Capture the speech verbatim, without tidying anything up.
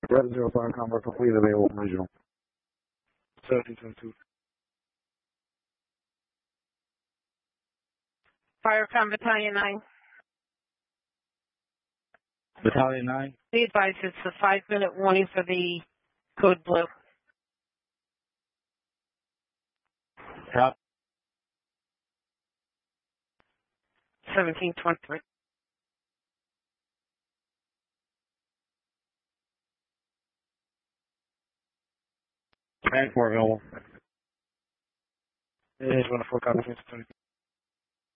Red zero five combo complete, available from regional. seventeen twenty-two. Firecom Battalion nine. Battalion nine. Be advised it's a five minute warning for the code blue. Top. seventeen twenty-three. And four available. It is one four copy.